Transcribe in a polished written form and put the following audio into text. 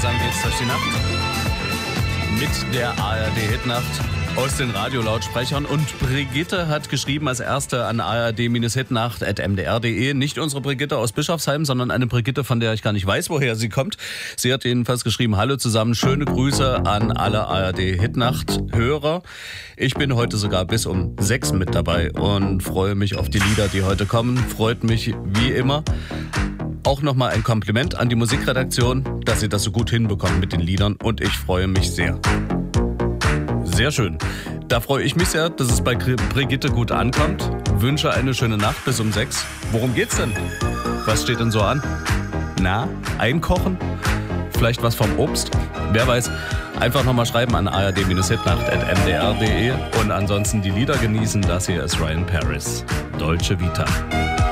zusammen geht's durch die Nacht. Mit der ARD-Hitnacht aus den Radiolautsprechern. Und Brigitte hat geschrieben als erste an ard-hitnacht@mdr.de. Nicht unsere Brigitte aus Bischofsheim, sondern eine Brigitte, von der ich gar nicht weiß, woher sie kommt. Sie hat jedenfalls geschrieben: Hallo zusammen, schöne Grüße an alle ARD-Hitnacht-Hörer. Ich bin heute sogar bis um 6 mit dabei und freue mich auf die Lieder, die heute kommen. Freut mich wie immer. Auch nochmal ein Kompliment an die Musikredaktion, dass sie das so gut hinbekommen mit den Liedern, und ich freue mich sehr. Sehr schön. Da freue ich mich sehr, dass es bei Brigitte gut ankommt. Wünsche eine schöne Nacht bis um 6. Worum geht's denn? Was steht denn so an? Na, einkochen? Vielleicht was vom Obst? Wer weiß. Einfach nochmal schreiben an ard-hitnacht@mdr.de und ansonsten die Lieder genießen. Das hier ist Ryan Paris, Dolce Vita.